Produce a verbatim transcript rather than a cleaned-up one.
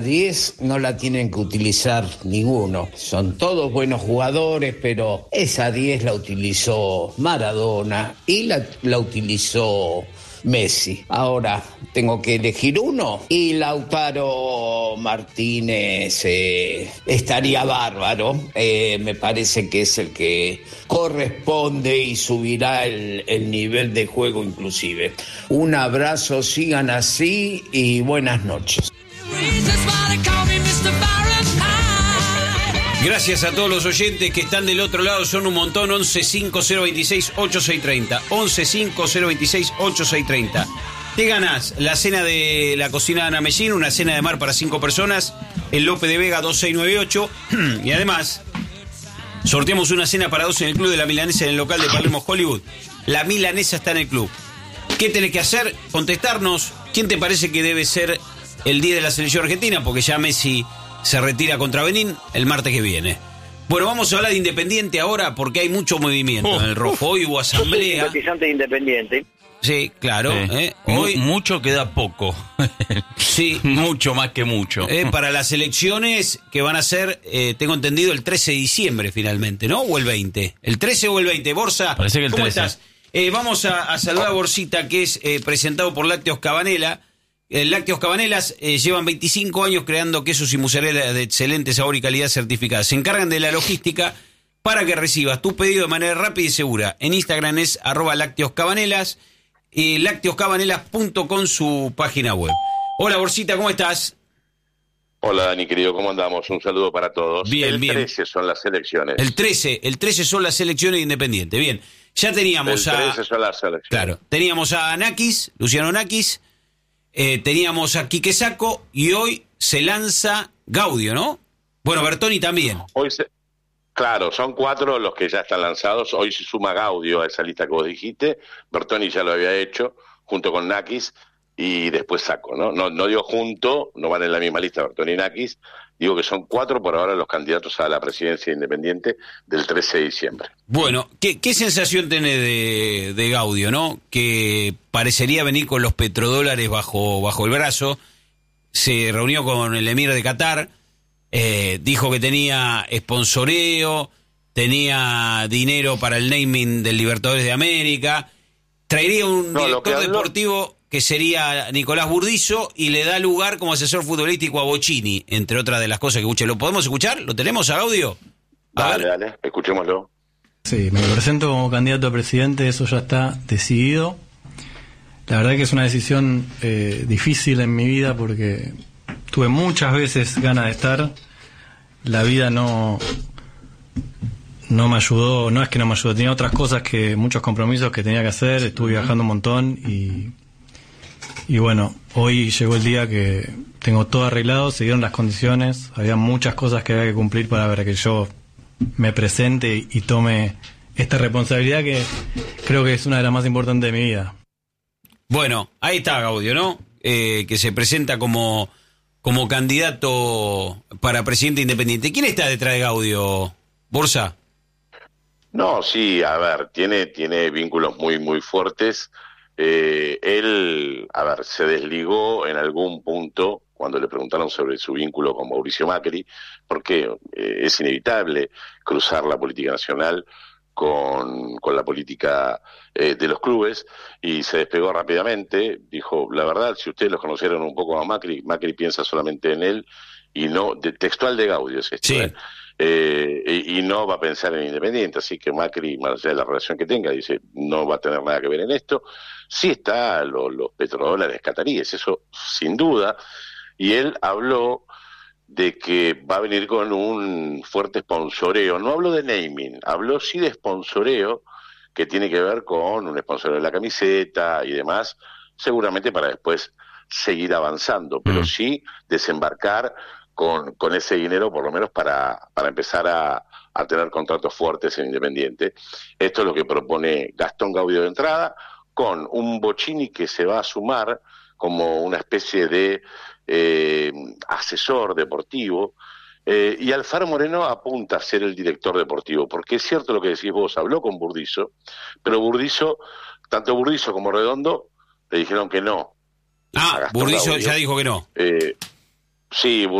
diez no la tienen que utilizar ninguno. Son todos buenos jugadores, pero esa diez la utilizó Maradona y la, la utilizó Messi. Ahora tengo que elegir uno y Lautaro Martínez eh, estaría bárbaro. Eh, me parece que es el que corresponde y subirá el, el nivel de juego inclusive. Un abrazo, sigan así y buenas noches. Gracias a todos los oyentes que están del otro lado, son un montón. Once cinco cero veintiséis ochenta y seis treinta, once cinco cero veintiséis ochenta y seis treinta. Te ganás la cena de la cocina de Ana Mellín, una cena de mar para cinco personas, el Lope de Vega dos seis nueve ocho, y además sorteamos una cena para dos en el Club de la Milanesa en el local de Palermo Hollywood. La Milanesa está en el club. ¿Qué tenés que hacer? Contestarnos quién te parece que debe ser el diez de la selección argentina, porque ya Messi se retira contra Benín el martes que viene. Bueno, vamos a hablar de Independiente ahora porque hay mucho movimiento uh, en el rojo. Hoy hubo asamblea. Simpatizante de Independiente. Sí, claro. Sí. ¿eh? Hoy M- mucho queda poco. Sí. Mucho más que mucho. Eh, para las elecciones que van a ser, eh, tengo entendido, el trece de diciembre finalmente, ¿no? O el veinte. ¿El trece o el veinte? Borsa, parece que el ¿cómo trece. estás? Eh, vamos a, a saludar a Borsita, que es eh, presentado por Lácteos Cabanela. Eh, Lácteos Cabanelas eh, llevan veinticinco años creando quesos y mozzarella de excelente sabor y calidad certificada. Se encargan de la logística para que recibas tu pedido de manera rápida y segura. En Instagram es arroba Lácteos Cabanelas y lácteos cabanelas punto com su página web. Hola Borsita, ¿cómo estás? Hola Dani, querido, ¿cómo andamos? Un saludo para todos. Bien, el bien. trece son las elecciones. El trece, el trece son las elecciones de Independiente. Bien, ya teníamos el a... trece son las elecciones. Claro, teníamos a Nakis, Luciano Nakis, eh, teníamos a Quique Sacco y hoy se lanza Gaudio, ¿no? Bueno, Bertoni también. Hoy se... Claro, son cuatro los que ya están lanzados. Hoy se suma Gaudio a esa lista que vos dijiste. Bertoni ya lo había hecho, junto con Nakis, y después Sacco, ¿no? No, no digo junto, no van en la misma lista Bertoni y Nakis. Digo que son cuatro por ahora los candidatos a la presidencia independiente del trece de diciembre. Bueno, ¿qué, qué sensación tenés de, de Gaudio, no? Que parecería venir con los petrodólares bajo, bajo el brazo. Se reunió con el emir de Qatar, eh, dijo que tenía sponsoreo, tenía dinero para el naming del Libertadores de América, traería un no, director habló... deportivo que sería Nicolás Burdizo y le da lugar como asesor futbolístico a Bocini, entre otras de las cosas que escuché. ¿Lo podemos escuchar? ¿Lo tenemos a Gaudio? A dale, ver. dale, escuchémoslo. Sí, me presento como candidato a presidente, eso ya está decidido. La verdad que es una decisión eh, difícil en mi vida porque tuve muchas veces ganas de estar. La vida no no me ayudó, no es que no me ayudó, tenía otras cosas, que muchos compromisos que tenía que hacer, estuve viajando un montón y, y bueno, hoy llegó el día que tengo todo arreglado, se dieron las condiciones, había muchas cosas que había que cumplir para ver que yo me presente y tome esta responsabilidad que creo que es una de las más importantes de mi vida. Bueno, ahí está Gaudio, ¿no? Eh, que se presenta como, como candidato para presidente independiente. ¿Quién está detrás de Gaudio, Borsa? No, sí, a ver, tiene, tiene vínculos muy, muy fuertes. Eh, él, a ver, se desligó en algún punto cuando le preguntaron sobre su vínculo con Mauricio Macri, porque eh, es inevitable cruzar la política nacional con, con la política eh, de los clubes, y se despegó rápidamente. Dijo, la verdad, si ustedes los conocieron un poco a Macri, Macri piensa solamente en él, y no, de, textual de Gaudio es esto, sí. ¿eh? Eh, y, y no va a pensar en Independiente, así que Macri, más allá de la relación que tenga, dice, no va a tener nada que ver en esto. Sí está lo, los petrodólares cataríes, eso sin duda, y él habló de que va a venir con un fuerte sponsoreo. No habló de naming, habló sí de sponsoreo, que tiene que ver con un sponsoreo de la camiseta y demás, seguramente para después seguir avanzando, pero mm. sí desembarcar con, con ese dinero, por lo menos para, para empezar a, a tener contratos fuertes en Independiente. Esto es lo que propone Gastón Gaudio de entrada, con un Bocini que se va a sumar como una especie de eh, asesor deportivo, eh, y Alfaro Moreno apunta a ser el director deportivo, porque es cierto lo que decís vos, habló con Burdizo, pero Burdizo, tanto Burdizo como Redondo, le dijeron que no. Ah, Burdizo ya dijo que no. Eh, Sí,